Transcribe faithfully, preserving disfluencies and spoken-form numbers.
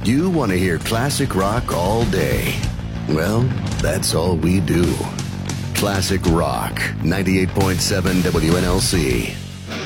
You want to hear classic rock all day. Well, that's all we do. Classic Rock, ninety-eight point seven W N L C.